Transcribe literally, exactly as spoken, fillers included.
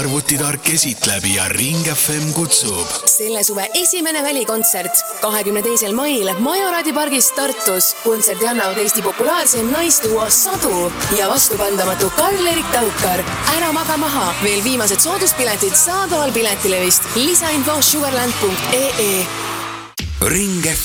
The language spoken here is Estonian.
arvutitark esitleb ja Ring F M kutsub. Selle suve esimene välikontsert kahekümne teisel mail Majoradi pargis Tartus. Kontserdi annavad Eesti populaarse naistuo Sadu ja vastupandamatu Karl-Erik Taukar. Ära maga maha. Veel viimased sooduspiletid saadaval piletilevist. Lisainfo sugarland punkt ee. Ring F